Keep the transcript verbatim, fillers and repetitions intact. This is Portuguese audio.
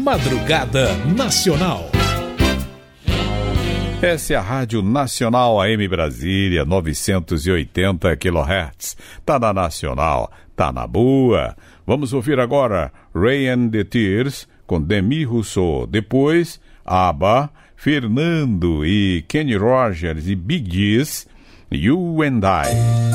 Madrugada Nacional. Essa é a Rádio Nacional A M Brasília, novecentos e oitenta quilohertz. Tá na Nacional, tá na boa. Vamos ouvir agora Rain and the Tears com Demi Rousseau. Depois, ABBA, Fernando e Kenny Rogers e Bee Gees, You and I.